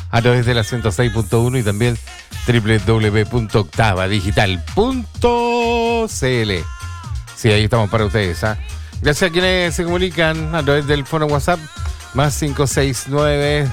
a través de la 106.1 y también www.octavadigital.cl. Sí, ahí estamos para ustedes. Gracias a quienes se comunican a través del fono WhatsApp más 569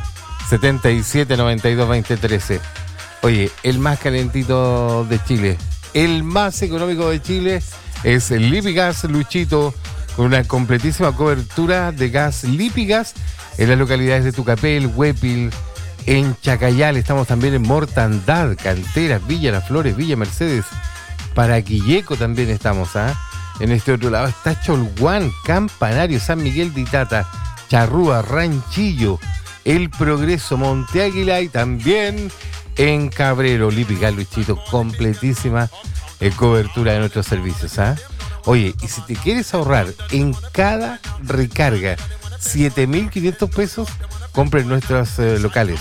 77 92 20 13. Oye, el más calentito de Chile, el más económico de Chile es el Lipigas Luchito, con una completísima cobertura de gas Lipigas en las localidades de Tucapel, Huépil, en Chacayal. Estamos también en Mortandad, Canteras, Villa Las Flores, Villa Mercedes, Paraquilleco también estamos. En este otro lado está Cholguán, Campanario, San Miguel de Itata, Charrúa, Ranchillo, El Progreso, Monte Águila y también en Cabrero. Lipigas Luchito, completísima cobertura de nuestros servicios. Oye, y si te quieres ahorrar en cada recarga 7.500 pesos, compra en nuestros locales.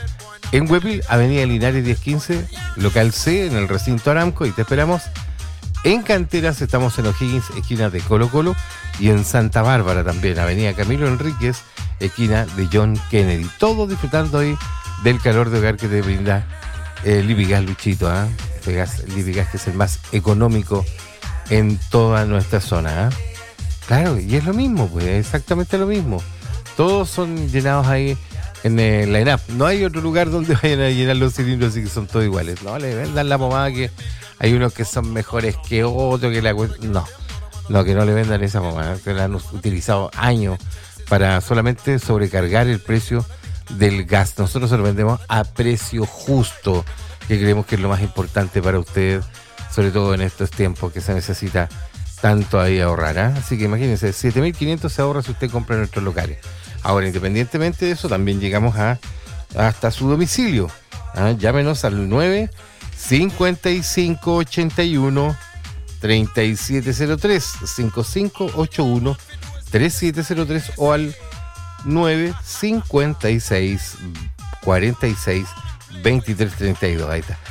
En Huépil, Avenida Linares 1015, local C, en el recinto Aramco, y te esperamos. En Canteras estamos en O'Higgins, esquina de Colo Colo, y en Santa Bárbara también, Avenida Camilo Enríquez, esquina de John Kennedy. Todo disfrutando ahí del calor de hogar que te brinda Lipigas Luchito. Este gas Lipigas, que es el más económico en toda nuestra zona. Claro, y es lo mismo, pues, exactamente lo mismo. Todos son llenados ahí en la ENAP. No hay otro lugar donde vayan a llenar los cilindros y que son todos iguales. No, le vendan la pomada que hay unos que son mejores que otros, que no, que no le vendan esa pomada, que la han utilizado años para solamente sobrecargar el precio del gas. Nosotros se lo vendemos a precio justo, que creemos que es lo más importante para usted, sobre todo en estos tiempos que se necesita tanto ahí ahorrar. Así que imagínense, 7.500 se ahorra si usted compra en nuestros locales. Ahora, independientemente de eso, también llegamos hasta su domicilio. Llámenos al 95581-3703, 5581-3703 o al 956-46-2332. Ahí está.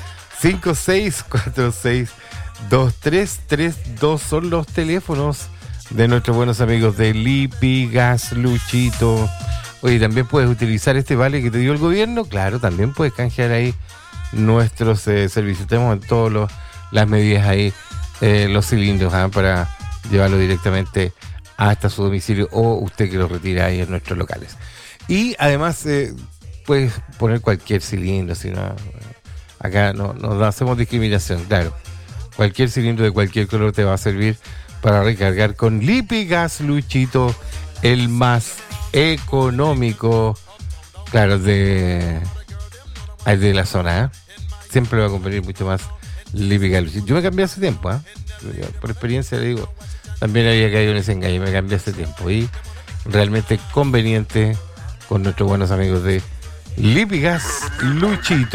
5646-2332 son los teléfonos de nuestros buenos amigos de Lipigas Luchito. Oye, también puedes utilizar este vale que te dio el gobierno. Claro, también puedes canjear ahí nuestros servicios. Tenemos en todas las medidas ahí los cilindros para llevarlo directamente hasta su domicilio o usted que lo retira ahí en nuestros locales. Y además puedes poner cualquier cilindro, si no, acá no hacemos discriminación, claro. Cualquier cilindro de cualquier color te va a servir para recargar con Lipigas Luchito, el más económico, claro, de la zona. Siempre va a convenir mucho más Lipigas Luchito. Yo me cambié hace tiempo, por experiencia le digo, también había caído en ese engaño, me cambié hace tiempo y realmente conveniente con nuestros buenos amigos de Lipigas Luchito.